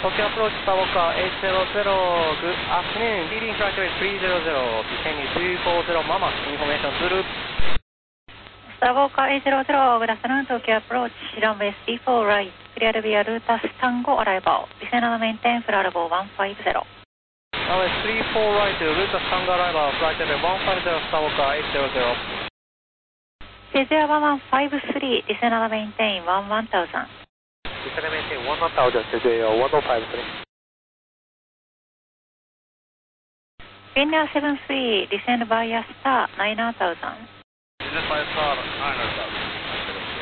Tokyo approach Savoca 800, good afternoon, leading flight rate 300, descending 340 Mama, information Zulu. Savoca 800, good afternoon, Tokyo approach, runway 34 right, clear via Rutas Tango arrival, descend and maintain flight level 150. Runway 34 right, Rutas Tango arrival, flight level 150, Savoca 800. Cesar 1153, descend and maintain 1000. Descend and maintain 1000, Cesar 1053. Finnair 73, descend via Star 9000. Descend via Star 9000.